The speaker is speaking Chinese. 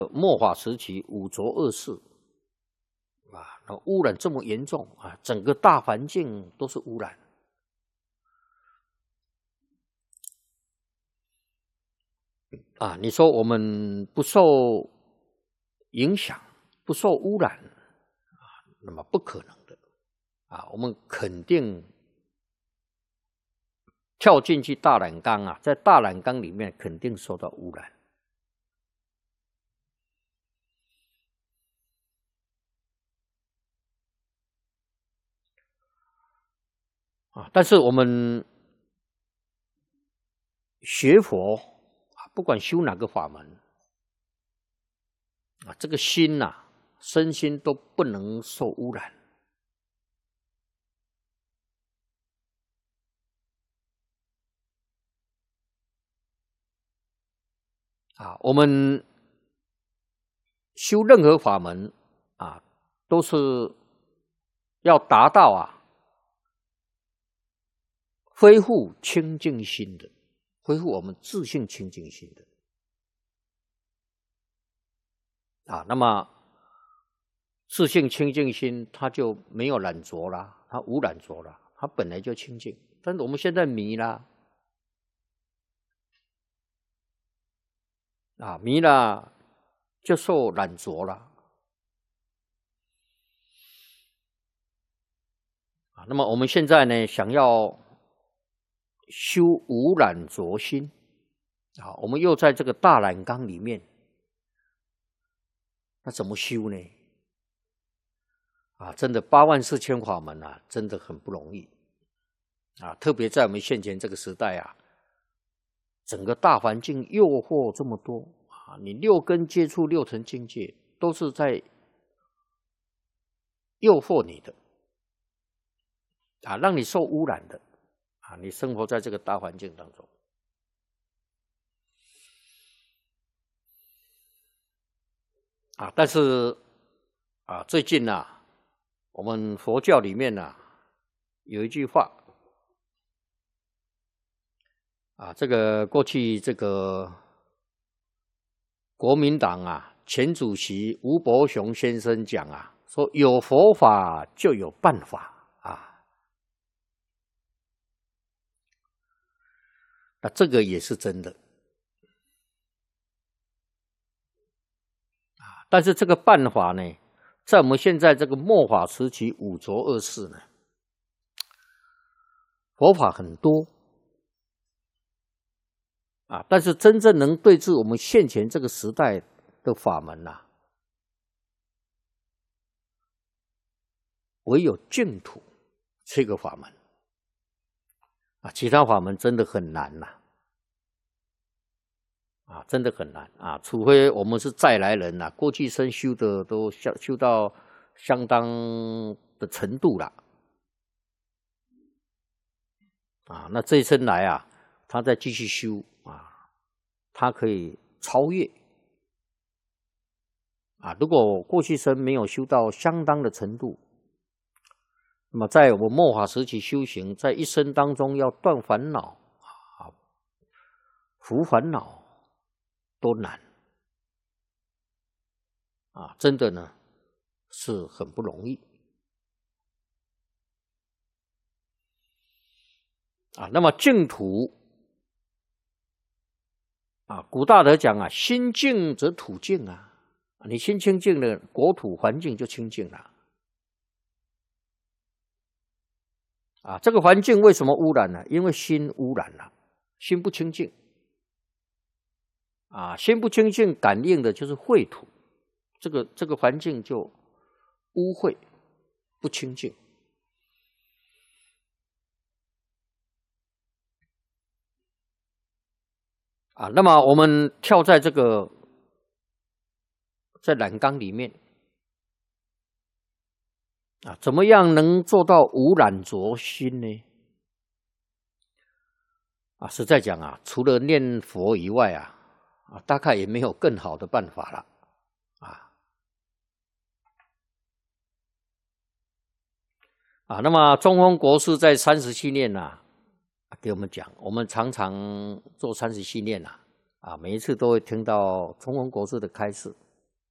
末法时期五浊恶世啊，那污染这么严重啊，整个大环境都是污染啊。你说我们不受影响、不受污染啊，那么不可能的啊。我们肯定跳进去大染缸啊，在大染缸里面肯定受到污染。啊，但是我们学佛啊，不管修哪个法门啊，这个心呐、身心都不能受污染啊。我们修任何法门啊，都是要达到啊恢复清净心的，恢复我们自性清净心的啊。那么自性清净心，它就没有染浊啦，它无染浊啦，它本来就清净。但是我们现在迷啦，啊，迷了就受染浊了啊。那么我们现在呢，想要修无染浊心啊，我们又在这个大染缸里面，那怎么修呢？啊，真的84000法门啊，真的很不容易啊！特别在我们现前这个时代啊，整个大环境诱惑这么多啊，你6根接触6层境界，都是在诱惑你的啊，让你受污染的啊，你生活在这个大环境当中啊。但是啊，最近啊，我们佛教里面啊，有一句话啊，这个过去这个国民党啊前主席吴伯雄先生讲啊，说有佛法就有办法啊，那这个也是真的啊。但是这个办法呢，在我们现在这个末法时期五浊恶世呢，佛法很多啊，但是真正能对治我们现前这个时代的法门啊，唯有净土这个法门啊，其他法门真的很难呐啊，真的很难啊，除非我们是再来人呐，过去生修的都修到相当的程度了啊，那这一生来啊，他再继续修啊，他可以超越啊。如果过去生没有修到相当的程度，那么在我们末法时期修行，在一生当中要断烦恼啊，除烦恼都难啊，真的呢是很不容易啊。那么净土啊，古大德讲啊，心净则土净啊，你心清净了，国土环境就清净了啊。这个环境为什么污染呢？因为心污染了，心不清净啊，心不清净感应的就是秽土，这个环境就污秽不清净啊。那么我们跳在这个在染缸里面啊，怎么样能做到无染浊心呢？啊，实在讲啊，除了念佛以外啊，大概也没有更好的办法了啊。那么中峰国师在37念啊，给我们讲，我们常常做37念啊，每一次都会听到中峰国师的开示